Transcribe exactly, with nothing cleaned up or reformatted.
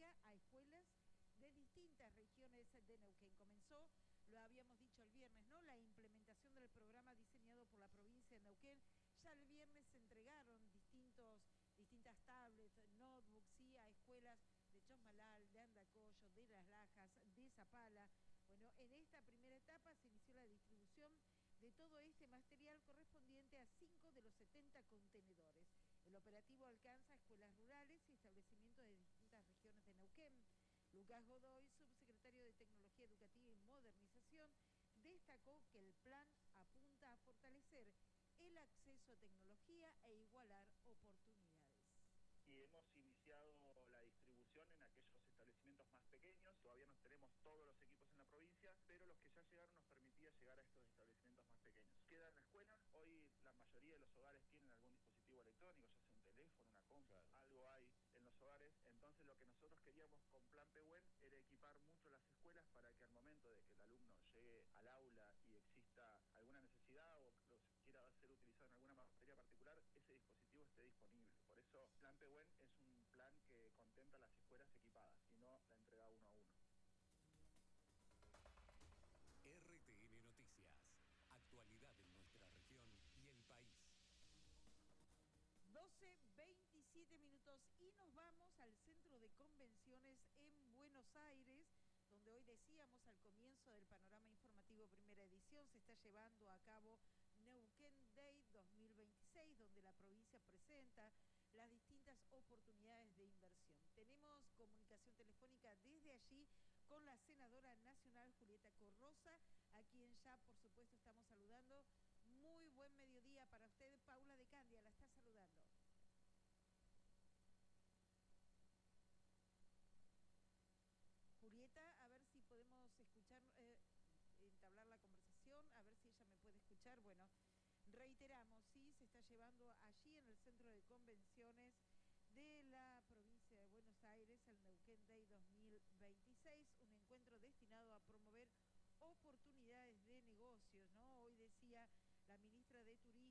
tecnología a escuelas de distintas regiones de Neuquén. Comenzó, lo habíamos dicho el viernes, ¿no?, la implementación del programa diseñado por la provincia de Neuquén. Ya el viernes se entregaron distintos, distintas tablets, notebooks, sí, a escuelas de Chosmalal, de Andacollo, de Las Lajas, de Zapala. Bueno, en esta primera etapa se inició la distribución de todo este material correspondiente a cinco de los setenta contenedores. El operativo alcanza escuelas rurales y establecimientos de distintas regiones de Neuquén. Lucas Godoy, subsecretario de Tecnología Educativa y Modernización, destacó que el plan apunta a fortalecer el acceso a tecnología e igualar oportunidades. Y hemos iniciado la distribución en aquellos establecimientos más pequeños. Todavía no tenemos todos los equipos en la provincia, pero los que ya llegaron nos permitía llegar a estos establecimientos más pequeños. Queda en la escuela. Hoy la mayoría de los hogares tienen algún dispositivo electrónico, ya sea un teléfono, una compu, claro. Algo hay en los hogares. Entonces lo que nosotros queríamos con Plan Pehuen era equipar mucho las escuelas para que al momento de que el alumno llegue al aula y exista alguna necesidad o los quiera ser utilizado en alguna materia particular, ese dispositivo esté disponible. Por eso Plan Pehuen es un plan que contempla las escuelas equipadas y no la entrega uno a uno. R T N Noticias. Actualidad en nuestra región y el país. doce, veintisiete minutos y nos vamos al Centro de Convenciones en Buenos Aires, donde hoy decíamos al comienzo del panorama informativo primera edición se está llevando a cabo Neuquén Day dos mil veintiséis, donde la provincia presenta las distintas oportunidades de inversión. Tenemos comunicación telefónica desde allí con la senadora nacional Julieta Corrosa, a quien ya por supuesto estamos saludando. Muy buen mediodía para usted. Paula de Candia la está saludando. Julieta, a ver si podemos escuchar, eh, entablar la conversación, a ver si ella me puede escuchar. Bueno, reiteramos, sí, se está llevando allí en el Centro de Convenciones de la provincia de Buenos Aires el Neuquén Day dos mil veintiséis, un encuentro destinado a promover oportunidades de negocios, ¿no? Hoy decía la ministra de Turismo